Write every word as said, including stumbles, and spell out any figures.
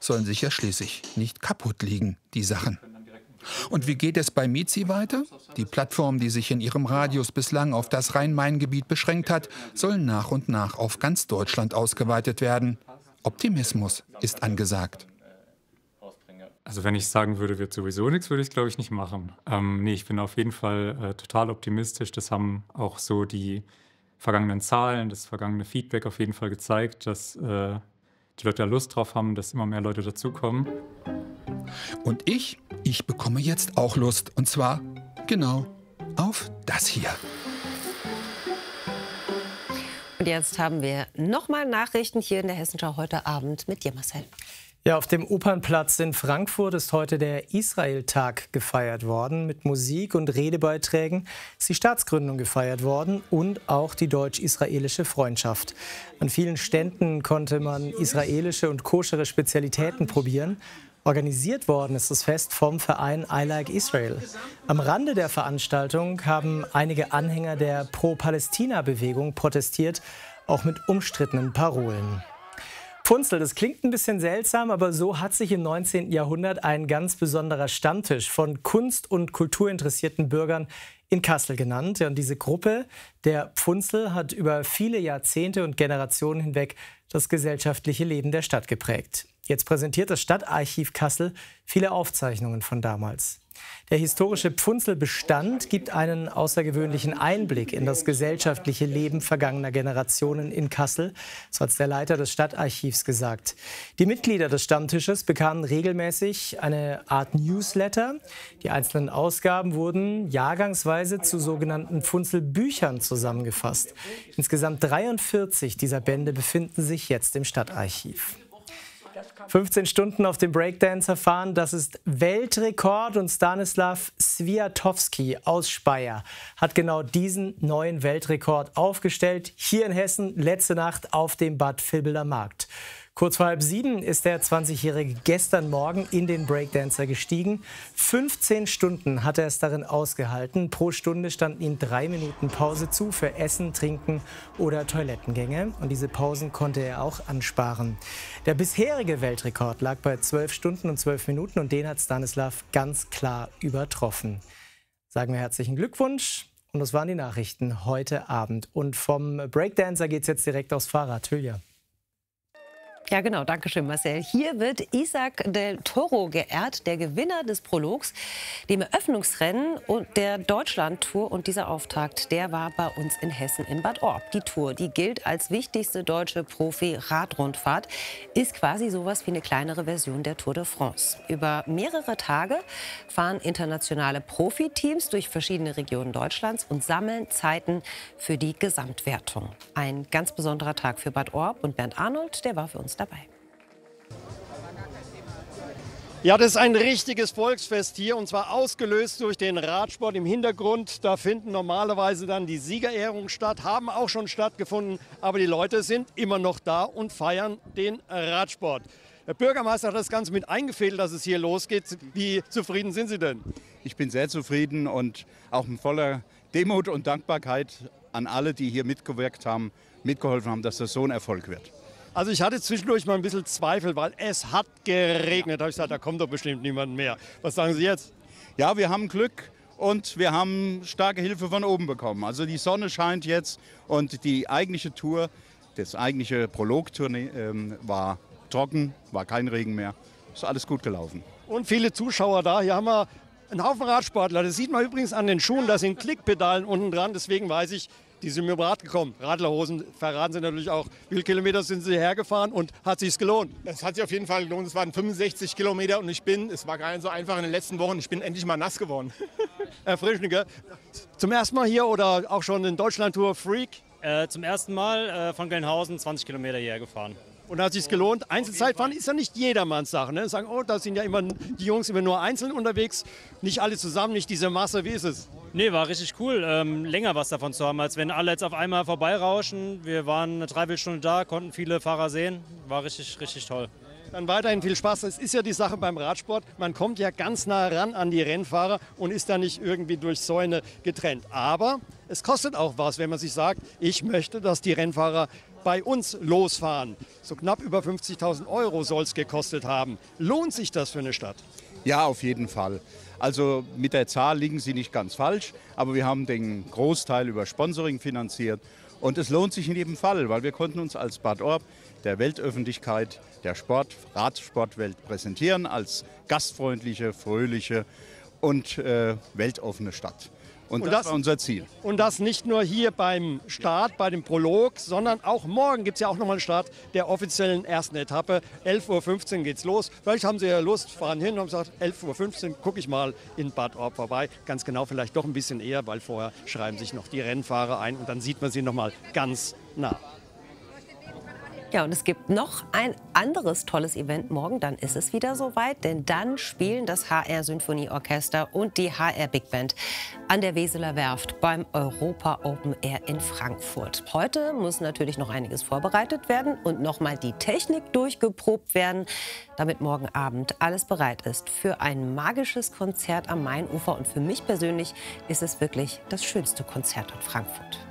sollen sich ja schließlich nicht kaputt liegen, die Sachen. Und wie geht es bei Mizi weiter? Die Plattform, die sich in ihrem Radius bislang auf das Rhein-Main-Gebiet beschränkt hat, soll nach und nach auf ganz Deutschland ausgeweitet werden. Optimismus ist angesagt. Also wenn ich sagen würde, wird sowieso nichts, würde ich es, glaube ich, nicht machen. Ähm, nee, ich bin auf jeden Fall äh, total optimistisch. Das haben auch so die vergangenen Zahlen, das vergangene Feedback auf jeden Fall gezeigt, dass äh, die Leute da Lust drauf haben, dass immer mehr Leute dazukommen. Und ich, ich bekomme jetzt auch Lust. Und zwar genau auf das hier. Und jetzt haben wir nochmal Nachrichten hier in der Hessenschau heute Abend mit dir, Marcel. Ja, auf dem Opernplatz in Frankfurt ist heute der Israel-Tag gefeiert worden. Mit Musik und Redebeiträgen ist die Staatsgründung gefeiert worden und auch die deutsch-israelische Freundschaft. An vielen Ständen konnte man israelische und koschere Spezialitäten probieren. Organisiert worden ist das Fest vom Verein I Like Israel. Am Rande der Veranstaltung haben einige Anhänger der Pro-Palästina-Bewegung protestiert, auch mit umstrittenen Parolen. Pfunzel, das klingt ein bisschen seltsam, aber so hat sich im neunzehnten Jahrhundert ein ganz besonderer Stammtisch von kunst- und kulturinteressierten Bürgern in Kassel genannt. Und diese Gruppe, der Pfunzel, hat über viele Jahrzehnte und Generationen hinweg das gesellschaftliche Leben der Stadt geprägt. Jetzt präsentiert das Stadtarchiv Kassel viele Aufzeichnungen von damals. Der historische Pfunzelbestand gibt einen außergewöhnlichen Einblick in das gesellschaftliche Leben vergangener Generationen in Kassel, so hat der Leiter des Stadtarchivs gesagt. Die Mitglieder des Stammtisches bekamen regelmäßig eine Art Newsletter. Die einzelnen Ausgaben wurden jahrgangsweise zu sogenannten Pfunzelbüchern zusammengefasst. Insgesamt dreiundvierzig dieser Bände befinden sich jetzt im Stadtarchiv. fünfzehn Stunden auf dem Breakdancer fahren, das ist Weltrekord und Stanislav Swiatowski aus Speyer hat genau diesen neuen Weltrekord aufgestellt, hier in Hessen, letzte Nacht auf dem Bad Vilbeler Markt. Kurz vor halb sieben ist der zwanzigjährige gestern Morgen in den Breakdancer gestiegen. fünfzehn Stunden hat er es darin ausgehalten. Pro Stunde standen ihm drei Minuten Pause zu für Essen, Trinken oder Toilettengänge. Und diese Pausen konnte er auch ansparen. Der bisherige Weltrekord lag bei zwölf Stunden und zwölf Minuten und den hat Stanislav ganz klar übertroffen. Sagen wir herzlichen Glückwunsch. Und das waren die Nachrichten heute Abend. Und vom Breakdancer geht es jetzt direkt aufs Fahrrad. Hülya. Ja, genau. Dankeschön, Marcel. Hier wird Isaac del Toro geehrt, der Gewinner des Prologs, dem Eröffnungsrennen und der Deutschland-Tour. Und dieser Auftakt, der war bei uns in Hessen in Bad Orb. Die Tour, die gilt als wichtigste deutsche Profi-Radrundfahrt, ist quasi sowas wie eine kleinere Version der Tour de France. Über mehrere Tage fahren internationale Profiteams durch verschiedene Regionen Deutschlands und sammeln Zeiten für die Gesamtwertung. Ein ganz besonderer Tag für Bad Orb und Bernd Arnold, der war für uns dabei. Ja, das ist ein richtiges Volksfest hier und zwar ausgelöst durch den Radsport im Hintergrund. Da finden normalerweise dann die Siegerehrungen statt, haben auch schon stattgefunden, aber die Leute sind immer noch da und feiern den Radsport. Der Bürgermeister hat das Ganze mit eingefädelt, dass es hier losgeht. Wie zufrieden sind Sie denn? Ich bin sehr zufrieden und auch voller Demut und Dankbarkeit an alle, die hier mitgewirkt haben, mitgeholfen haben, dass das so ein Erfolg wird. Also ich hatte zwischendurch mal ein bisschen Zweifel, weil es hat geregnet. Da habe ich gesagt, da kommt doch bestimmt niemand mehr. Was sagen Sie jetzt? Ja, wir haben Glück und wir haben starke Hilfe von oben bekommen. Also die Sonne scheint jetzt und die eigentliche Tour, das eigentliche Prologtournee ähm, war trocken, war kein Regen mehr. Ist alles gut gelaufen. Und viele Zuschauer da. Hier haben wir einen Haufen Radsportler. Das sieht man übrigens an den Schuhen. Da sind Klickpedalen unten dran. Deswegen weiß ich, die sind mit dem Rad gekommen. Radlerhosen verraten Sie natürlich auch. Wie viele Kilometer sind Sie hergefahren und hat es sich gelohnt? Es hat sich auf jeden Fall gelohnt. Es waren fünfundsechzig Kilometer und ich bin, es war gar nicht so einfach in den letzten Wochen, ich bin endlich mal nass geworden. Erfrischend, gell? Zum ersten Mal hier oder auch schon in Deutschland-Tour Freak? Äh, zum ersten Mal äh, von Gelnhausen zwanzig Kilometer hierher gefahren. Und hat es sich gelohnt? Einzelzeitfahren ist ja nicht jedermanns Sache. Ne? Sagen, oh, da sind ja immer die Jungs immer nur einzeln unterwegs, nicht alle zusammen, nicht diese Masse. Wie ist es? Nee, war richtig cool, ähm, länger was davon zu haben, als wenn alle jetzt auf einmal vorbeirauschen. Wir waren eine Dreiviertelstunde da, konnten viele Fahrer sehen. War richtig, richtig toll. Dann weiterhin viel Spaß. Es ist ja die Sache beim Radsport, man kommt ja ganz nah ran an die Rennfahrer und ist da nicht irgendwie durch Zäune getrennt. Aber es kostet auch was, wenn man sich sagt, ich möchte, dass die Rennfahrer bei uns losfahren. So knapp über fünfzigtausend Euro soll es gekostet haben. Lohnt sich das für eine Stadt? Ja, auf jeden Fall. Also mit der Zahl liegen Sie nicht ganz falsch, aber wir haben den Großteil über Sponsoring finanziert. Und es lohnt sich in jedem Fall, weil wir konnten uns als Bad Orb der Weltöffentlichkeit, der Sport, Radsportwelt präsentieren als gastfreundliche, fröhliche und äh, weltoffene Stadt. Und, und das, das war unser Ziel. Und das nicht nur hier beim Start, bei dem Prolog, sondern auch morgen gibt es ja auch nochmal einen Start der offiziellen ersten Etappe. elf Uhr fünfzehn geht's los. Vielleicht haben Sie ja Lust, fahren hin und haben gesagt, elf Uhr fünfzehn gucke ich mal in Bad Orb vorbei. Ganz genau, vielleicht doch ein bisschen eher, weil vorher schreiben sich noch die Rennfahrer ein und dann sieht man sie nochmal ganz nah. Ja, und es gibt noch ein anderes tolles Event morgen. Dann ist es wieder soweit, denn dann spielen das H R-Symphonieorchester und die H R Big Band an der Weseler Werft beim Europa Open Air in Frankfurt. Heute muss natürlich noch einiges vorbereitet werden und noch mal die Technik durchgeprobt werden, damit morgen Abend alles bereit ist für ein magisches Konzert am Mainufer. Und für mich persönlich ist es wirklich das schönste Konzert in Frankfurt.